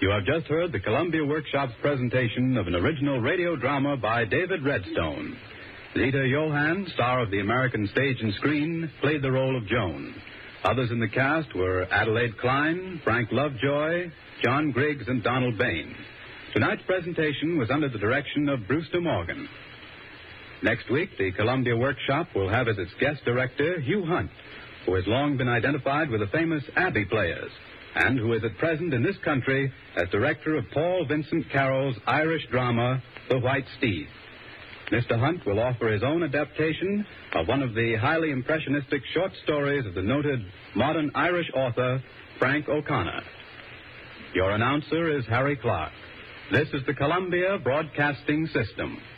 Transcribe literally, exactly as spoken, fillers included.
You have just heard the Columbia Workshop's presentation of an original radio drama by David Redstone. Zita Johann, star of the American stage and screen, played the role of Joan. Others in the cast were Adelaide Klein, Frank Lovejoy, John Griggs, and Donald Bain. Tonight's presentation was under the direction of Brewster Morgan. Next week, the Columbia Workshop will have as its guest director Hugh Hunt, who has long been identified with the famous Abbey Players, and who is at present in this country as director of Paul Vincent Carroll's Irish drama, The White Steed. Mister Hunt will offer his own adaptation of one of the highly impressionistic short stories of the noted modern Irish author, Frank O'Connor. Your announcer is Harry Clark. This is the Columbia Broadcasting System.